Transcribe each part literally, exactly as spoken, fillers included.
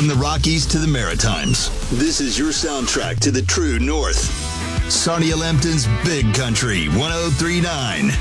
From the Rockies to the Maritimes, this is your soundtrack to the true North. Sarnia Lambton's Big Country one oh three point nine.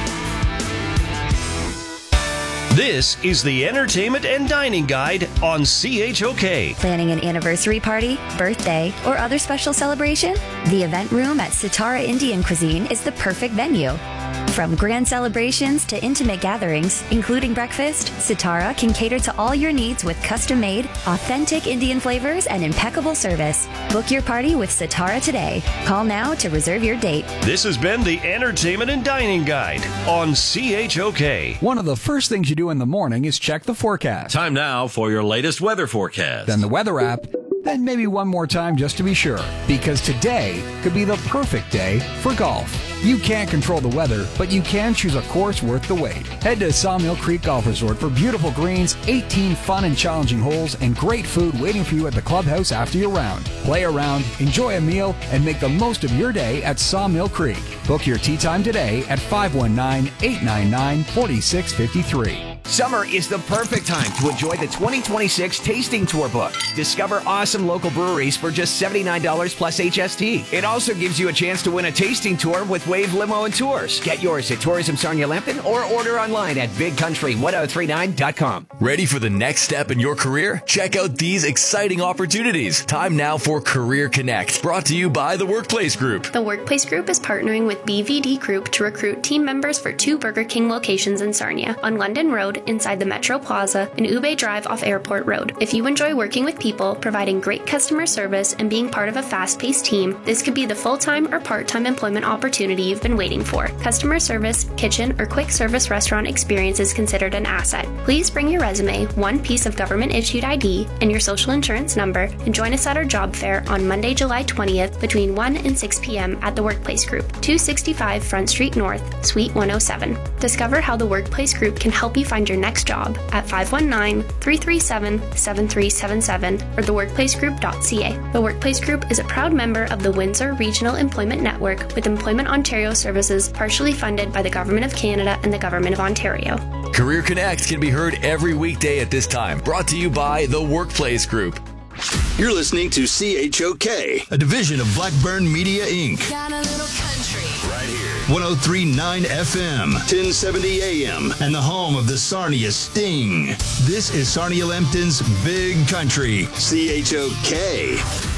This is the Entertainment and Dining Guide on C H O K. Planning an anniversary party, birthday, or other special celebration? The event room at Sitara Indian Cuisine is the perfect venue. From grand celebrations to intimate gatherings, including breakfast, Sitara can cater to all your needs with custom-made, authentic Indian flavors and impeccable service. Book your party with Sitara today. Call now to reserve your date. This has been the Entertainment and Dining Guide on C H O K. One of the first things you do in the morning is check the forecast. Time now for your latest weather forecast. Then the weather app. Then maybe one more time just to be sure, because today could be the perfect day for golf. You can't control the weather, but you can choose a course worth the wait. Head to Sawmill Creek Golf Resort for beautiful greens, eighteen fun and challenging holes, and great food waiting for you at the clubhouse after your round. Play around, enjoy a meal, and make the most of your day at Sawmill Creek. Book your tee time today at five one nine, eight nine nine, four six five three. Summer is the perfect time to enjoy the twenty twenty-six Tasting Tour book. Discover awesome local breweries for just seventy-nine dollars plus H S T. It also gives you a chance to win a tasting tour with Wave Limo and Tours. Get yours at Tourism Sarnia Lambton or order online at big country one oh three nine dot com. Ready for the next step in your career? Check out these exciting opportunities. Time now for Career Connect, brought to you by the Workplace Group. The Workplace Group is partnering with B V D Group to recruit team members for two Burger King locations in Sarnia, on London Road inside the Metro Plaza and Ube Drive off Airport Road. If you enjoy working with people, providing great customer service, and being part of a fast-paced team, this could be the full-time or part-time employment opportunity you've been waiting for. Customer service, kitchen, or quick service restaurant experience is considered an asset. Please bring your resume, one piece of government-issued I D, and your social insurance number, and join us at our job fair on Monday, July twentieth between one and six p.m. at the Workplace Group, two sixty-five Front Street North, Suite one oh seven. Discover how the Workplace Group can help you find your next job at five one nine, three three seven, seven three seven seven or the workplace group dot c a. The Workplace Group is a proud member of the Windsor Regional Employment Network, with Employment Ontario services partially funded by the Government of Canada and the Government of Ontario. Career Connect can be heard every weekday at this time, brought to you by the Workplace Group. You're listening to C H O K, a division of Blackburn Media, Incorporated. Got a little country. Right here. one oh three point nine F M, ten seventy A M, and the home of the Sarnia Sting. This is Sarnia Lambton's Big Country, C H O K.